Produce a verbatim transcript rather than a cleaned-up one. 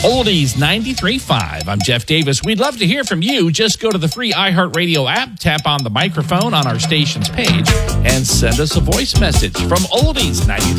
Oldies ninety-three point five. I'm Jeff Davis. We'd love to hear from you. Just go to the free iHeartRadio app, tap on the microphone on our station's page, and send us a voice message from Oldies ninety-three point five.